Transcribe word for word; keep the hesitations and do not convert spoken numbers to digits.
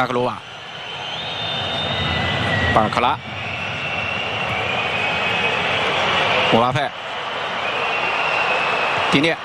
纳克罗瓦，巴尔克拉，姆巴佩，迪涅，